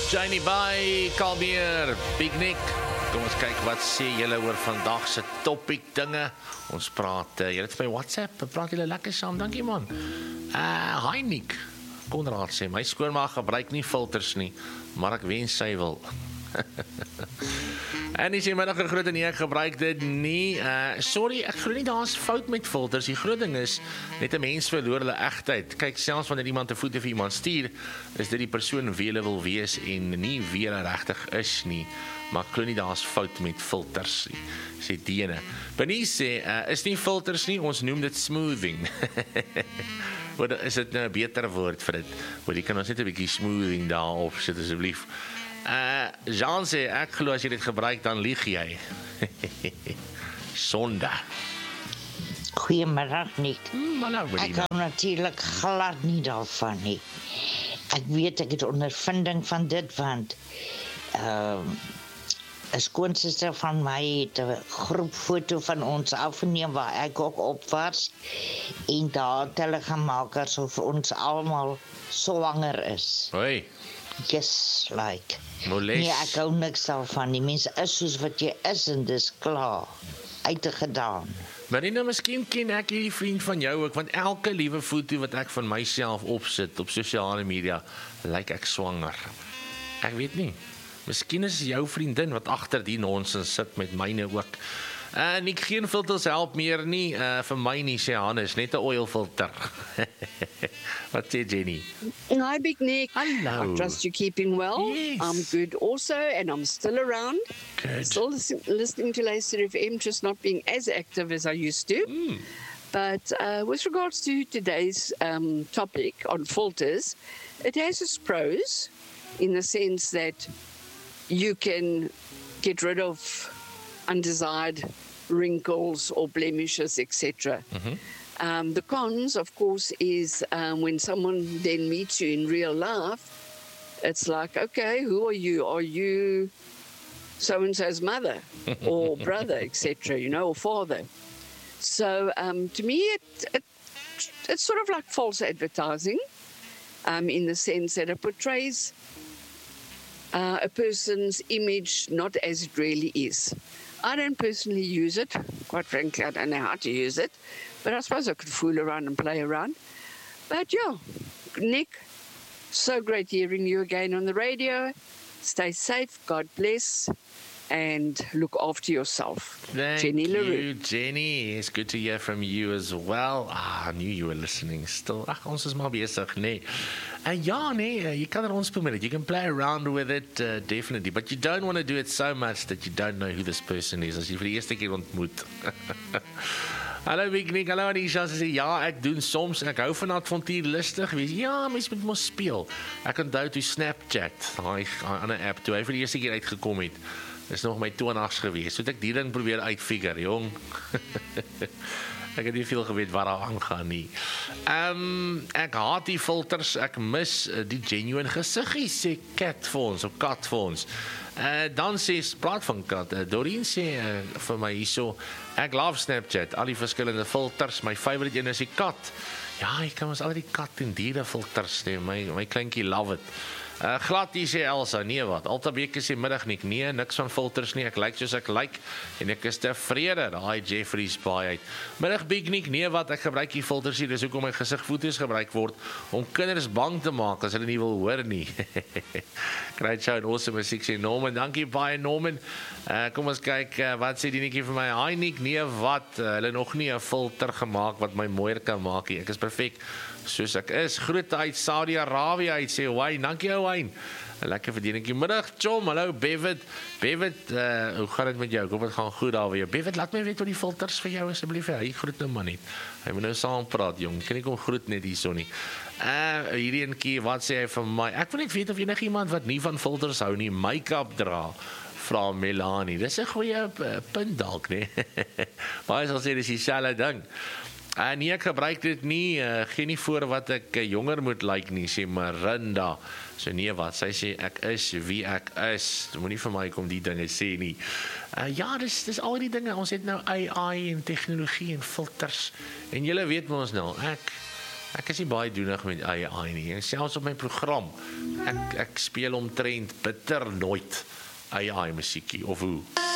Janie by Kalmeer, Big Nick. Kom ons kyk wat sê julle oor vandag se topic dinge. Ons praat, julle het by WhatsApp, praat julle lekker saam, dankie man. Hi Nick, Konrad sê, my skoonma gebruik nie filters nie, maar ek wens sy wil. En die sê middag groot en ek gebruik dit nie. Sorry, ek glo nie daar's fout met filters. Die groot ding is net 'n mens verloor hulle egtheid. Kyk, selfs wanneer iemand 'n foto vir iemand stuur, is dit die persoon wie hulle wil wees en nie wie hulle regtig is nie. Maar ek glo nie daar's fout met filters nie. Sê Dene. Bernice sê, is nie filters nie, ons noem dit smoothing. Is dit nou 'n beter woord vir dit? Want jy kan ons net 'n bietjie smoothing daarop sit asseblief. Jean sê, ek glo as jy dit gebruik, dan lieg jy. Sonde. Goeiemiddag, Nick. Ek hou natuurlijk glad nie daarvan nie. Ek weet, ek het ondervinding van dit, want 'n skoonsister van my het 'n groepfoto van ons afgeneem waar ek ook op was, en daar het hulle gemaak asof ons almal swanger is. Hoi. Just like. Moles. Nee, ek hou niks daarvan. Die mense is soos wat jy is en dis klaar. Uitgedaan. Marina, miskien ken ek hierdie vriend van jou ook, want elke liewe foto wat ek van myself opsit op sosiale media, lyk ek swanger. Ek weet nie. Miskien is jou vriendin wat agter die nonsens sit met myne ook. Nik, geen filters help meer nie, vir my nie, sê Hannes, net 'n oilfilter. Wat sê Jenny? Hi, Big Nick. Hello. I trust you're keeping well. Yes. I'm good also, and I'm still around. Good. Still listening to Laser FM, just not being as active as I used to. But with regards to today's topic on filters, it has its pros in the sense that you can get rid of undesired wrinkles or blemishes, etc. The cons, of course, is when someone then meets you in real life, it's like, okay, who are you? Are you so-and-so's mother or brother, etc., or father? So to me, it's sort of like false advertising in the sense that it portrays a person's image not as it really is. I don't personally use it. Quite frankly, I don't know how to use it. But I suppose I could fool around and play around. But yeah, Nick, so great hearing you again on the radio. Stay safe, God bless, and look after yourself. Thank Jenny you, LaRue. Jenny. It's good to hear from you as well. I knew you were listening still. Ach, ons is maar besig, nee. Ja, nee, jy kan er ons met it. You can play around with it, definitely. But you don't want to do it so much that you don't know who this person is, as jy vir die eerste keer ontmoet. Hallo Big Nick, hallo Anisha, sy sê, ja, ek doen soms, ek hou van avontuurlustig wees. Ja, mens moet mos speel. Ek onthou toe Snapchat, daai ander app, toe hy vir die eerste keer uitgekom het. Dis nog my 20's gewees. So het ek die ding probeer uitfigure, jong. Ek het nie veel geweet wat daar aangaan nie. Ek haat die filters, ek mis die genuine gesiggies, sê Kat vir ons, of Kat vir ons. Dan sê, praat van Kat, Doreen sê vir my hierso, ek love Snapchat, al die verskillende filters, my favorite een is die kat. Ja, jy kan ons al die kat en diere filters sê, my kleinkie love it. Glad hier sê Elsa, nee wat, Altabeke sê middag Nick, nee, niks van filters nie, ek lyk soos ek lyk, en ek is tevrede, daai Jeffrey's baie uit. Middag Big Nick, nee wat, ek gebruik die filters hier, dis hoekom my gesigfoto's gebruik word, om kinders bang te maak, as hulle nie wil hoor nie. Great show en awesome musiek, sê Norman, dankie baie Norman. Kom ons kyk, wat sê die Nikkie vir my, hi Nick, nee wat, hulle nog nie 'n filter gemaak, wat my mooier kan maak nie, ek is perfect, soos ek is, groete uit Saudi-Arabië uit, sê Wayne, dankie Wayne, lekker verdieningkie, middag Chom, hallo Bevid, hoe gaan dit met jou, ek hoop het gaan goed daar vir jou, Bevid, laat my weet wat die filters vir jou asseblief, hy groet nou maar net, hy moet nou saam praat jong, kan ek hom groet net hier so nie, hierdie enkie, wat sê hy vir my, ek wil net weet of enig iemand wat nie van filters hou nie, make-up dra, vra Melanie, dis 'n goeie punt dalk, nee, maar hy sal sê, dis dieselfde ding, nee, ek gebruik dit nie, gee nie voor wat ek jonger moet like nie, sê Marinda, so nee wat, sy sê, ek is wie ek is, moet nie vir my kom die dinge sê nie, ja, dis al die dinge, ons het nou AI en tegnologie en filters, en julle weet ons nou, ek Ek is nie baie doenig met AI nie. En selfs op my program, ek speel omtrent bitter nooit AI musiekie of hoe.